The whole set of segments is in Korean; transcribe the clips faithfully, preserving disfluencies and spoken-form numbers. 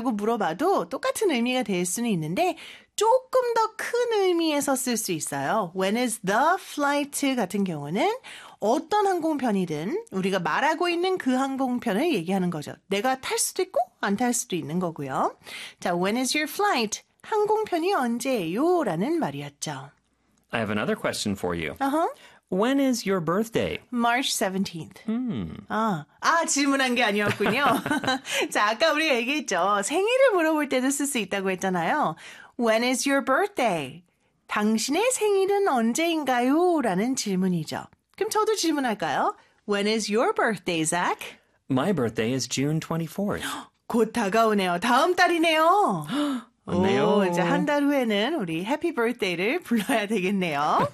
언제라고 물어봐도 똑같은 의미가 될 수는 있는데 조금 더 큰 의미에서 쓸 수 있어요. When is the flight 같은 경우는 어떤 항공편이든 우리가 말하고 있는 그 항공편을 얘기하는 거죠. 내가 탈 수도 있고 안 탈 수도 있는 거고요. 자, when is your flight? 항공편이 언제예요? 라는 말이었죠. I have another question for you. Uh-huh. When is your birthday? March seventeenth. Hmm. 아, 아, 질문한 게 아니었군요. 자, 아까 우리가 얘기했죠. 생일을 물어볼 때도 쓸 수 있다고 했잖아요. When is your birthday? 당신의 생일은 언제인가요? 라는 질문이죠. 그럼 저도 질문할까요? When is your birthday, Zach? My birthday is June twenty-fourth. 곧 다가오네요. 다음 달이네요. 맞네요. 오, 이제 한 달 후에는 우리 해피 birthday를 불러야 되겠네요.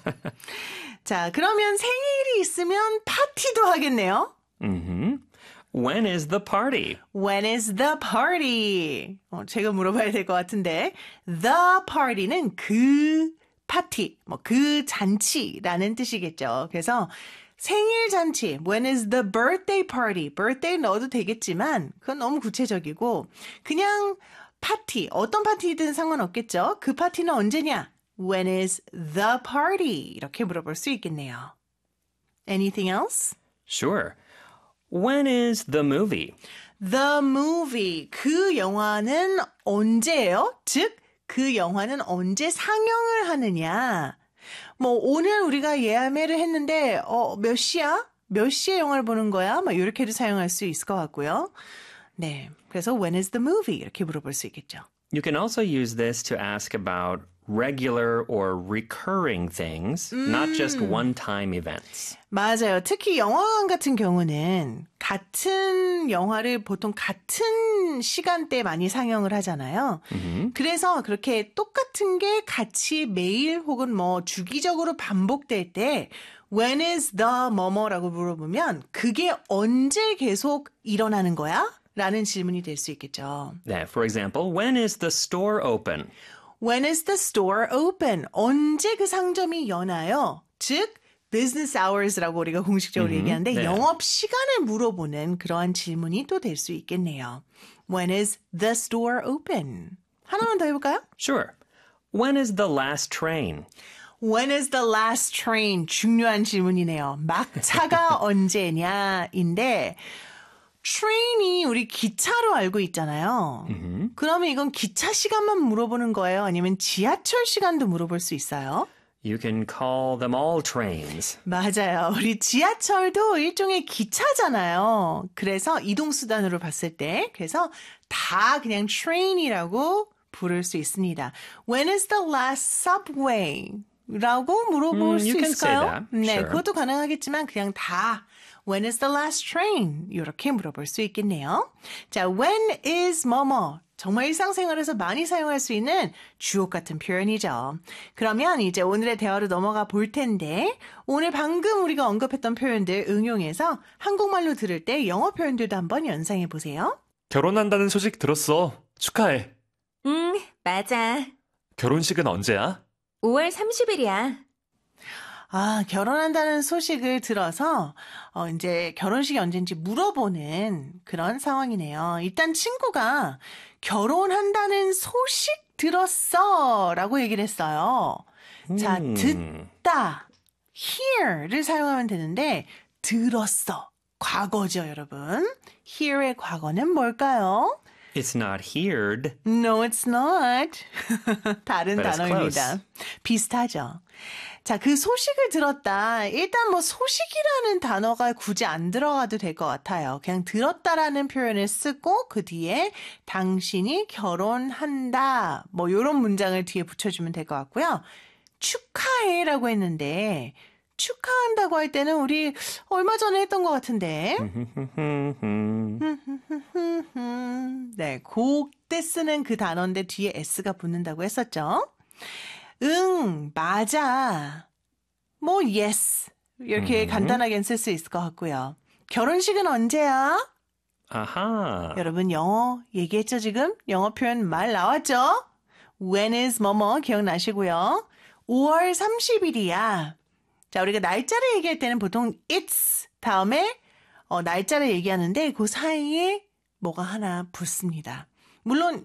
자, 그러면 생일이 있으면 파티도 하겠네요. Mm-hmm. When is the party? When is the party? 어, 제가 물어봐야 될 것 같은데 the party는 그 파티, 뭐 그 잔치라는 뜻이겠죠. 그래서 생일 잔치, when is the birthday party? birthday 넣어도 되겠지만 그건 너무 구체적이고 그냥 파티, 어떤 파티든 상관없겠죠. 그 파티는 언제냐? When is the party? 이렇게 물어볼 수 있겠네요. Anything else? Sure. When is the movie? The movie, 그 영화는 언제예요? 즉, 그 영화는 언제 상영을 하느냐? 뭐 오늘 우리가 예매를 했는데 어, 몇 시야? 몇 시에 영화를 보는 거야? 막 이렇게도 사용할 수 있을 것 같고요. 네, 그래서 when is the movie? 이렇게 물어볼 수 있겠죠. You can also use this to ask about regular or recurring things, mm. not just one-time events. 맞아요. 특히 영화관 같은 경우는 같은 영화를 보통 같은 시간대에 많이 상영을 하잖아요. Mm-hmm. 그래서 그렇게 똑같은 게 같이 매일 혹은 뭐 주기적으로 반복될 때 When is the 뭐뭐라고 물어보면 그게 언제 계속 일어나는 거야? 라는 질문이 될 수 있겠죠. Yeah, for example, when is the store open? When is the store open? 언제 그 상점이 여나요? 즉, business hours라고 우리가 공식적으로 mm-hmm. 얘기하는데 네. 영업 시간을 물어보는 그러한 질문이 또 될 수 있겠네요. When is the store open? 하나만 더 해볼까요? Sure. When is the last train? When is the last train? 중요한 질문이네요. 막차가 언제냐인데 train이 우리 기차로 알고 있잖아요. Mm-hmm. 그러면 이건 기차 시간만 물어보는 거예요? 아니면 지하철 시간도 물어볼 수 있어요? You can call them all trains. 맞아요. 우리 지하철도 일종의 기차잖아요. 그래서 이동수단으로 봤을 때 그래서 다 그냥 train이라고 부를 수 있습니다. When is the last subway? 라고 물어볼 mm, 수 you can 있을까요? say that. 네, Sure. 그것도 가능하겠지만 그냥 다 When is the last train? 이렇게 물어볼 수 있겠네요. 자, when is 뭐뭐. 정말 일상생활에서 많이 사용할 수 있는 주옥 같은 표현이죠. 그러면 이제 오늘의 대화로 넘어가 볼 텐데 오늘 방금 우리가 언급했던 표현들 응용해서 한국말로 들을 때 영어 표현들도 한번 연상해 보세요. 결혼한다는 소식 들었어. 축하해. 응, 맞아. 결혼식은 언제야? 오월 삼십일이야. 아, 결혼한다는 소식을 들어서 어, 이제 결혼식이 언제인지 물어보는 그런 상황이네요. 일단 친구가 결혼한다는 소식 들었어 라고 얘기를 했어요. 음. 자, 듣다, hear를 사용하면 되는데 들었어, 과거죠 여러분. hear의 과거는 뭘까요? It's not heard. No, it's not. 다른 But it's 단어입니다. close. 비슷하죠. 자, 그 소식을 들었다. 일단 뭐 소식이라는 단어가 굳이 안 들어가도 될 것 같아요. 그냥 들었다라는 표현을 쓰고 그 뒤에 당신이 결혼한다. 뭐 이런 문장을 뒤에 붙여주면 될 것 같고요. 축하해라고 했는데 축하한다고 할 때는 우리 얼마 전에 했던 것 같은데. 네, 그때 쓰는 그 단어인데 뒤에 S가 붙는다고 했었죠. 응, 맞아. 뭐 yes. 이렇게 음. 간단하게 쓸 수 있을 것 같고요. 결혼식은 언제야? 아하. 여러분 영어 얘기했죠 지금? 영어 표현 말 나왔죠? When is 뭐뭐 기억나시고요. 오월 삼십일이야. 자, 우리가 날짜를 얘기할 때는 보통 it's 다음에 어, 날짜를 얘기하는데 그 사이에 뭐가 하나 붙습니다. 물론